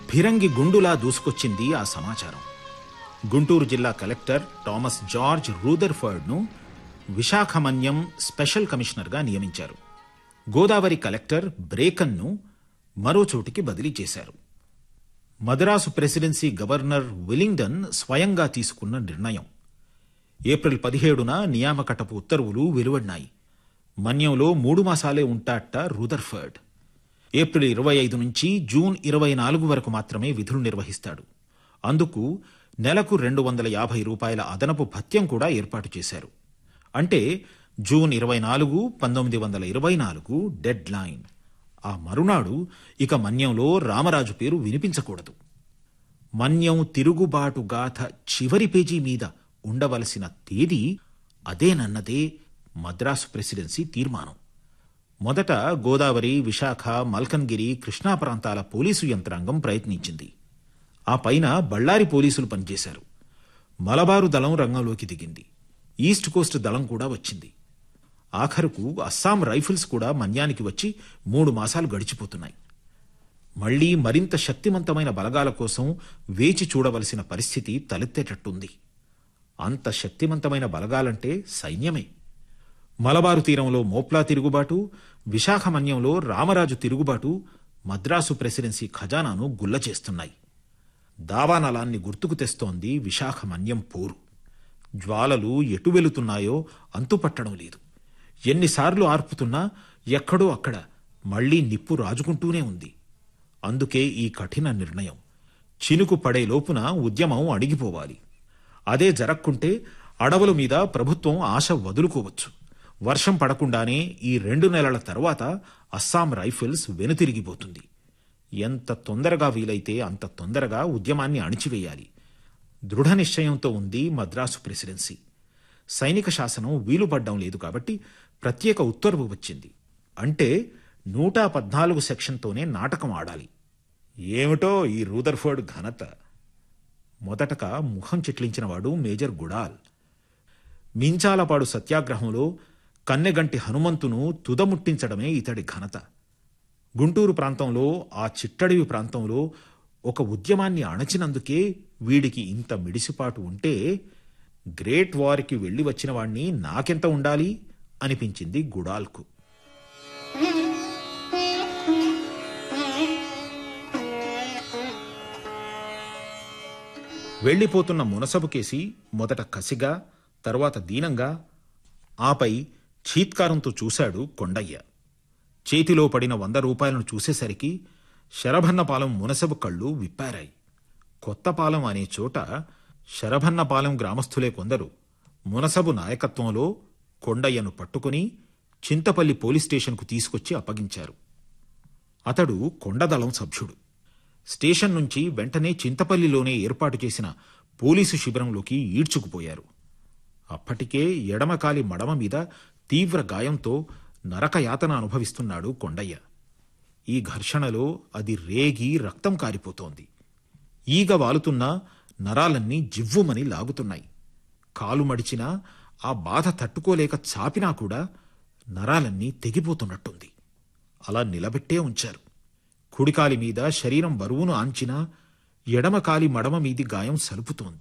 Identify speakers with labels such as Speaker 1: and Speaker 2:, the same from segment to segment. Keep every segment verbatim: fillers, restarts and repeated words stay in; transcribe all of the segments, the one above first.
Speaker 1: ఫిరంగి గుండులా దూసుకొచ్చింది ఆ సమాచారం. గుంటూరు జిల్లా కలెక్టర్ థామస్ జార్జ్ రూదర్ఫర్డ్ను విశాఖమన్యం స్పెషల్ కమిషనర్గా నియమించారు. గోదావరి కలెక్టర్ బ్రేకన్ను మరో చోటికి బదిలీ చేశారు. మద్రాసు ప్రెసిడెన్సీ గవర్నర్ విల్లింగ్డన్ స్వయంగా తీసుకున్న నిర్ణయం. ఏప్రిల్ పదిహేడున నియామకటపు ఉత్తర్వులు వెలువడినాయి. మన్యంలో మూడు మాసాలే ఉంటాట రూదర్ఫర్డ్. ఏప్రిల్ ఇరవై ఐదు నుంచి జూన్ ఇరవై నాలుగు వరకు మాత్రమే విధులు నిర్వహిస్తాడు. అందుకు నెలకు రెండు వందల యాభై రూపాయల అదనపు భత్యం కూడా ఏర్పాటు చేశారు. అంటే జూన్ ఇరవై నాలుగు పంతొమ్మిది వందల ఇరవై నాలుగు డెడ్ లైన్. ఆ మరునాడు ఇక మన్యంలో రామరాజు పేరు వినిపించకూడదు. మన్యం తిరుగుబాటు గాథ చివరి పేజీ మీద ఉండవలసిన తేదీ అదేనన్నదే మద్రాసు ప్రెసిడెన్సీ తీర్మానం. మొదట గోదావరి, విశాఖ, మల్కన్గిరి, కృష్ణా ప్రాంతాల పోలీసు యంత్రాంగం ప్రయత్నించింది. ఆ పైన బళ్ళారి పోలీసులు పనిచేశారు. మలబారు దళం రంగంలోకి దిగింది. ఈస్ట్ కోస్ట్ దళం కూడా వచ్చింది. ఆఖరుకు అస్సాం రైఫిల్స్ కూడా మన్యానికి వచ్చి మూడు మాసాలు గడిచిపోతున్నాయి. మళ్లీ మరింత శక్తివంతమైన బలగాల కోసం వేచి చూడవలసిన పరిస్థితి తలెత్తేటట్టుంది. అంత శక్తివంతమైన బలగాలంటే సైన్యమే. మలబారు తీరంలో మోప్లా తిరుగుబాటు, విశాఖ మన్యంలో రామరాజు తిరుగుబాటు మద్రాసు ప్రెసిడెన్సీ ఖజానాను గుల్లచేస్తున్నాయి. దావానలాన్ని గుర్తుకు తెస్తోంది విశాఖ మన్యం పోరు. జ్వాలలు ఎటు వెళుతున్నాయో అంతుపట్టడం లేదు. ఎన్నిసార్లు ఆర్పుతున్నా ఎక్కడో అక్కడ మళ్లీ నిప్పు రాజుకుంటూనే ఉంది. అందుకే ఈ కఠిన నిర్ణయం. చినుకు పడే లోపున ఉద్యమం అణిగిపోవాలి. అదే జరక్కుంటే అడవుల మీద ప్రభుత్వం ఆశ వదులుకోవచ్చు. వర్షం పడకుండానే ఈ రెండు నెలల తర్వాత అస్సాం రైఫిల్స్ వెనుతిరిగిపోతుంది. ఎంత తొందరగా వీలైతే అంత తొందరగా ఉద్యమాన్ని అణిచివేయాలి. దృఢ నిశ్చయంతో ఉంది మద్రాసు ప్రెసిడెన్సీ. సైనిక శాసనం వీలుపడ్డం లేదు కాబట్టి ప్రత్యేక ఉత్తర్వు వచ్చింది. అంటే నూట పద్నాలుగు సెక్షన్తోనే నాటకం ఆడాలి. ఏమిటో ఈ రూదర్ఫర్డ్ ఘనత! మొదటగా ముఖం చిట్లించినవాడు మేజర్ గుడాల్. మించాలపాడు సత్యాగ్రహంలో కన్నెగంటి హనుమంతును తుదముట్టించడమే ఇతడి ఘనత. గుంటూరు ప్రాంతంలో, ఆ చిట్టడివి ప్రాంతంలో ఒక ఉద్యమాన్ని అణచినందుకే వీడికి ఇంత మిడిసిపాటు ఉంటే గ్రేట్ వార్కి వెళ్లి వచ్చిన వాణ్ణి నాకెంత ఉండాలి అనిపించింది గుడాల్కు. వెళ్లిపోతున్న మునసబు కేసి మొదట కసిగా, తరువాత దీనంగా, ఆపై చీత్కారంతో చూశాడు కొండయ్య. చేతిలో పడిన వంద రూపాయలను చూసేసరికి శరభన్నపాలెం మునసబు కళ్ళు విప్పారాయి. కొత్తపాలెం అనే చోట శరభన్నపాలెం గ్రామస్థులే కొందరు మునసబు నాయకత్వంలో కొండయ్యను పట్టుకుని చింతపల్లి పోలీస్ స్టేషన్కు తీసుకొచ్చి అప్పగించారు. అతడు కొండదళం సభ్యుడు. స్టేషన్ నుంచి వెంటనే చింతపల్లిలోనే ఏర్పాటు చేసిన పోలీసు శిబిరంలోకి ఈడ్చుకుపోయారు. అప్పటికే ఎడమకాలి మడమ మీద తీవ్ర గాయంతో నరకయాతన అనుభవిస్తున్నాడు కొండయ్య. ఈ ఘర్షణలో అది రేగి రక్తం కారిపోతోంది. ఈగ వాలుతున్నా నరాలన్నీ జివ్వుమని లాగుతున్నాయి. కాలు మడిచినా, ఆ బాధ తట్టుకోలేక చాపినా కూడా నరాలన్నీ తెగిపోతున్నట్టుంది. అలా నిలబెట్టే ఉంచారు. కుడికాలి మీద శరీరం బరువును ఆంచినా ఎడమకాలి మడమ మీది గాయం సలుపుతోంది.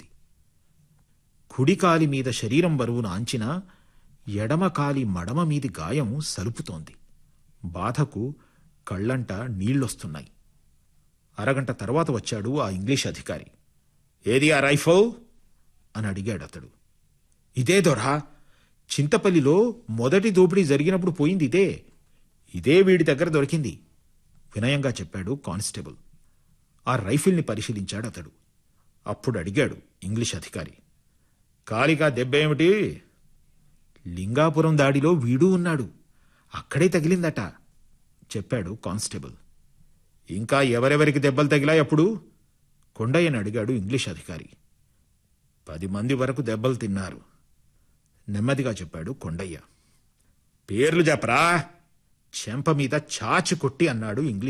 Speaker 1: కుడికాలి మీద శరీరం బరువును ఆంచినా ఎడమకాలి మడమ మీది గాయం సలుపుతోంది. బాధకు కళ్లంట నీళ్లొస్తున్నాయి. అరగంట తర్వాత వచ్చాడు ఆ ఇంగ్లీష్ అధికారి. ఏది ఆ రైఫల్ అని అడిగాడు అతడు. ఇదే దొరా, చింతపల్లిలో మొదటి దోపిడీ జరిగినప్పుడు పోయింది ఇదే. ఇదే వీడి దగ్గర దొరికింది వినయంగా చెప్పాడు కానిస్టేబుల్. ఆ రైఫిల్ని పరిశీలించాడు అతడు. అప్పుడు అడిగాడు ఇంగ్లీష్ అధికారి, కాలిగా దెబ్బేమిటి? లింగాపురం దాడిలో వీడూ ఉన్నాడు, అక్కడే తగిలిందట చెప్పాడు కానిస్టేబుల్. ఇంకా ఎవరెవరికి దెబ్బలు తగిలాయి అప్పుడు? కొండయ్యని అడిగాడు ఇంగ్లీష్ అధికారి. పది మంది వరకు దెబ్బలు తిన్నారు నెమ్మదిగా చెప్పాడు కొండయ్య. పేర్లు చెప్పరా? చెంప మీద చాచి కొట్టి అన్నాడు ఇంగ్లీష్